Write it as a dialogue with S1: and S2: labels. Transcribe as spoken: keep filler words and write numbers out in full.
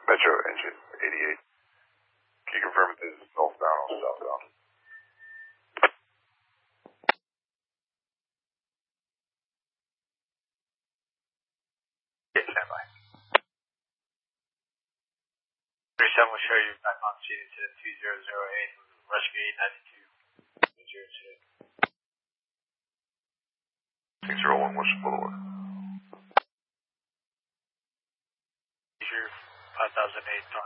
S1: Metro engine eighty-eight. Can you confirm if this is northbound or southbound?
S2: Yes, standby. thirty-seven will show you back on scene to two zero zero eight, rescue eight ninety-two.
S1: six zero one West Boulevard.
S2: five thousand eight